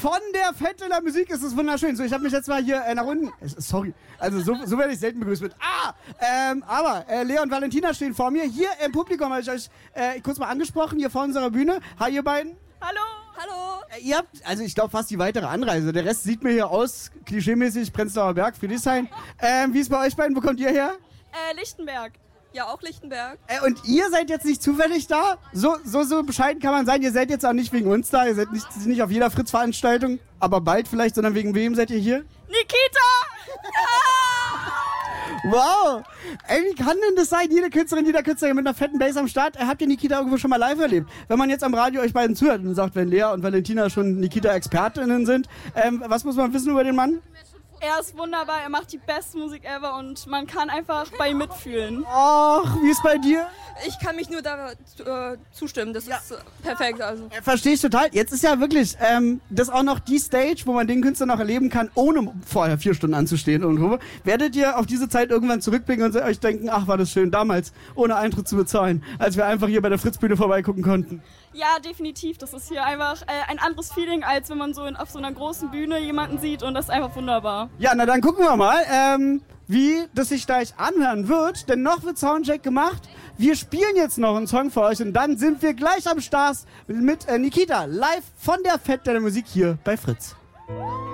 von der Fette der Musik ist es wunderschön. So, ich habe mich jetzt mal hier nach unten... Sorry, also so werde ich selten begrüßt mit. Aber Lea und Valentina stehen vor mir. Hier im Publikum habe ich euch kurz mal angesprochen, hier vor unserer Bühne. Hi, ihr beiden. Hallo. Hallo. Ihr habt, also ich glaube, fast die weitere Anreise. Der Rest sieht mir hier aus, klischeemäßig, Prenzlauer Berg, Friedrichshain. Wie ist bei euch beiden? Wo kommt ihr her? Lichtenberg. Ja, auch Lichtenberg. Und ihr seid jetzt nicht zufällig da? So bescheiden kann man sein. Ihr seid jetzt auch nicht wegen uns da. Ihr seid nicht auf jeder Fritz-Veranstaltung. Aber bald vielleicht, sondern wegen wem seid ihr hier? Nikita! Wow! Ey, wie kann denn das sein? Jede Künstlerin, jeder Künstler mit einer fetten Bass am Start. Habt ihr Nikita irgendwo schon mal live erlebt? Wenn man jetzt am Radio euch beiden zuhört und sagt, wenn Lea und Valentina schon Nikita-ExpertInnen sind, was muss man wissen über den Mann? Er ist wunderbar, er macht die beste Musik ever und man kann einfach bei ihm mitfühlen. Ach, wie ist bei dir? Ich kann mich nur da zustimmen, das ist perfekt. Also. Verstehe ich total. Jetzt ist ja wirklich das auch noch die Stage, wo man den Künstler noch erleben kann, ohne vorher 4 Stunden anzustehen irgendwo. Werdet ihr auf diese Zeit irgendwann zurückblicken und euch denken, ach, war das schön damals, ohne Eintritt zu bezahlen, als wir einfach hier bei der Fritzbühne vorbeigucken konnten? Ja, definitiv. Das ist hier einfach ein anderes Feeling, als wenn man so auf so einer großen Bühne jemanden sieht und das ist einfach wunderbar. Ja, na dann gucken wir mal, wie das sich gleich anhören wird, denn noch wird Soundcheck gemacht. Wir spielen jetzt noch einen Song für euch und dann sind wir gleich am Start mit Nikita live von der Fette der Musik hier bei Fritz.